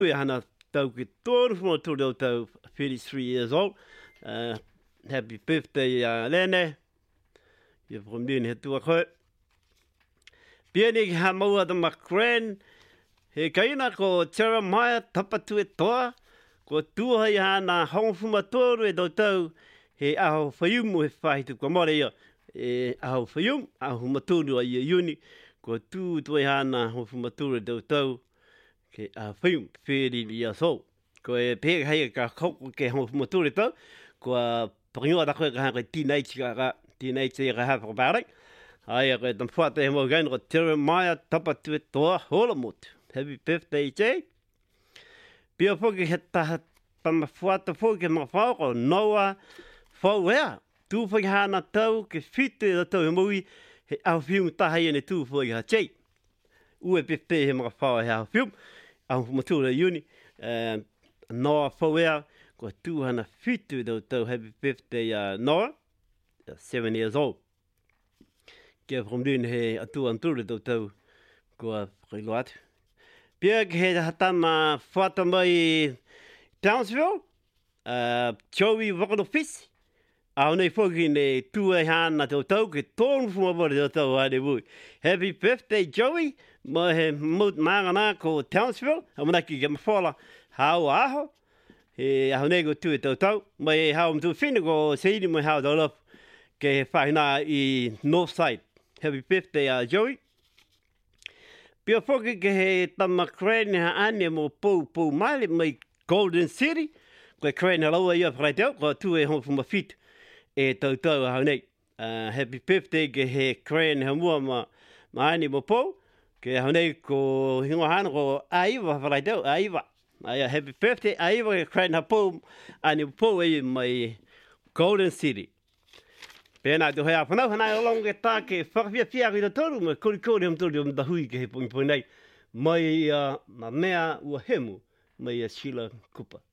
hana tau ki tōru whunga tōru tau 33 years old. Happy birthday, Lene. You're from doing he tua koe. Piani ki ha maua the Macran. He kaina ko Jeremiah tapatu e toa. Ko tua i hana hongwhuma tōru e tau he aho whaiumu he whahitu kua more ia. E aho whaiumu, aho matūru a ia uni. Ko tua i hana hongwhuma tōru e tau ke whaiumu, whiri years old. Ko e pēka hei ka koko ke hongwhuma tōru e tau. Ko pangiwa da koe ka hanga teenager ka hafa whakaparai. Ai a koe tam whata he mo gaina ko Jeremiah tapatu e toa hola motu. Happy birthday, Jay. Pia whoki he taha tama whata whoki mga whao ko Noah whauea. Tū whoki hana tau ke whitu e tau he mui he au whiumu taha i ane tū whoki ha Jay. Ue birthday he mga whao he au whiumu. Au matura uni. Noah whauea. Ko tūhana whitu e tau happy birthday Noah. 7 years old. Kia from doing he atu anturu tau ko whakailo atu. Pia ke he hatama whata mai Townsville. Joey Wakanofisi. Au nei whoki ne tua hana tau ke tōnu whumabore tau hane wui. Happy birthday Joey. Mo he mout mangana ko Townsville. Amanaki ke mawhala hao aho. He aho nego tu e tau. Mai hao mtu whina ko seini mai hao tau lopu. Ke he whahina i Northside. Happy birthday Joey. Pia whoki ke he tama krene ha ane mo pou male mai Golden City. Koe krene laua ia whakaitau. Ko tu e hongu ma whitu. E tau hau nei. Happy birthday ke he krene ha mua ma ane mo pou. Ke hau nei ko hingo hana ko aiwa whakaitau. Aiwa. Happy birthday aiwa ke krene ha pou. Ane mo pou e mai Golden City. Pēnā te hoi a whanau, hanai along e tā ke whakawhia ki ta toru, mai kori am toru am tahui ke he pungi nei, mai na mea ua hemu, mai Sheila Cooper.